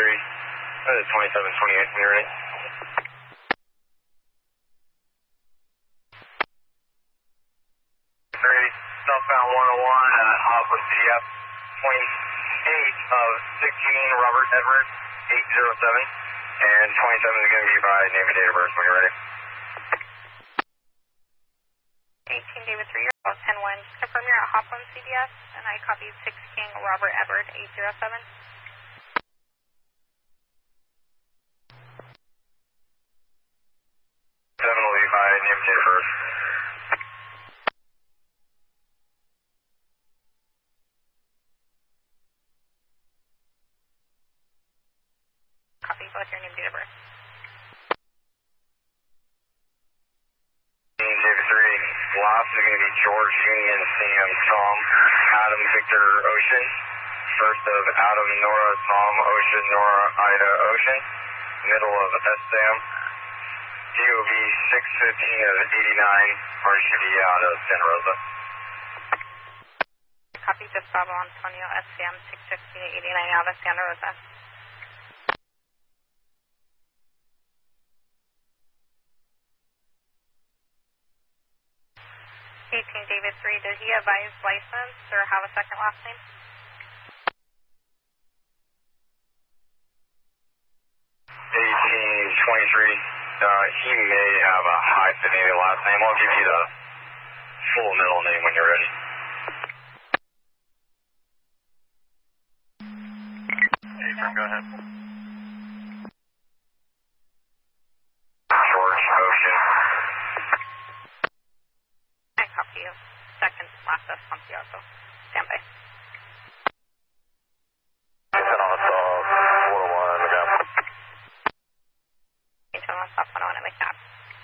David 3. That is 2728 when you're ready. Southbound 101 at Hopwood CDF 28 of 16 Robert Edward 807, and 27 is going to be by name and date of birth when you're ready. 18 David 3, you're about 10-1. Confirm you're at Hopwood CDF, and I copy 6 King Robert Edward 807. 7 will be by name and date of birth. Copy both your name and date of birth. David 3, last is going to be George Union Sam Tom Adam Victor Ocean. First of Adam Nora Tom Ocean Nora Ida Ocean. Middle of S Sam. DOB 615 of 89, RGV out of Santa Rosa. Copy Gustavo Antonio SCM 615 89 out of Santa Rosa. David 3, did he have his license or have a second last name? He may have a hyphenated last name. I'll give you the full middle name when you're ready. Hey, go ahead. George Ocean. I copy you. Second last of Santiago. Stand by. Stop 101 at McNabb.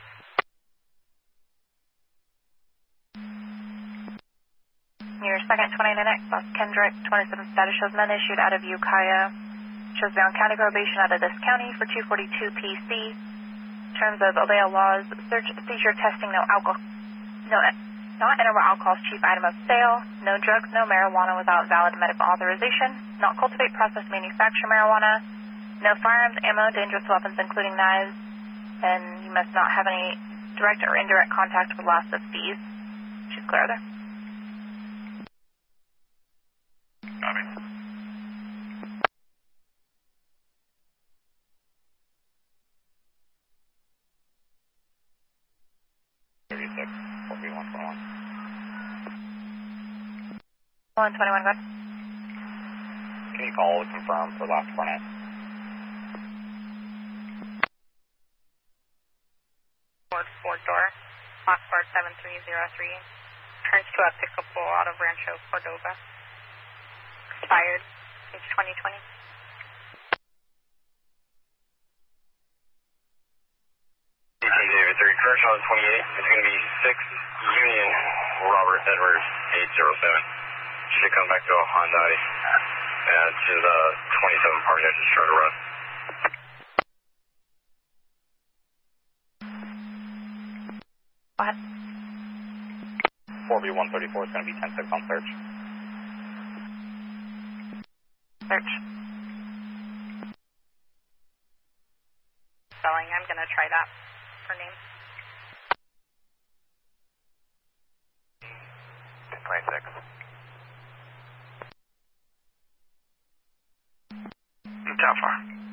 Your second 29X, Bus Kendrick, 27 status shows none issued out of Ukiah. Shows beyond county probation out of this county for 242 PC. Terms of Obeah laws, search, seizure, testing, not integral alcohols, chief item of sale, no drugs, no marijuana without valid medical authorization, not cultivate, process, manufacture marijuana, no firearms, ammo, dangerous weapons including knives, and you must not have any direct or indirect contact with loss of fees. She's clear there. Copy. One 21, go ahead. Can you call to confirm for last front end? Ford door, Oxford 7303, turns to a pickup pool out of Rancho Cordova. Expired, page 2020. David 3, Kershaw 28, it's going to be 6 Union Robert Edwards 807. Should come back to a Hyundai to the 27 party I just tried to run. Go ahead. 4B134 is going to be 10-6 on search. Search. Spelling, I'm going to try that for name. 26. How far?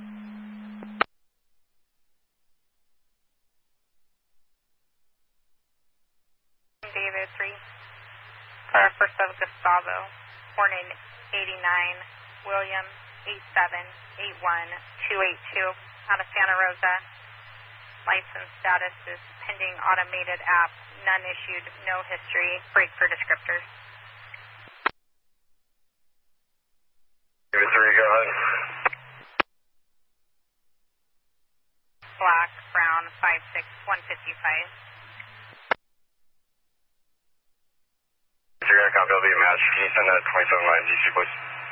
David 3, first of Gustavo, born in 89, William 8781282, out of Santa Rosa. License status is pending automated app, none issued, no history, break for descriptors. David 3, go ahead. Black, brown, 5'6", 155. You're going to copy, I'll be a match. Can you send that 27 line DC, please?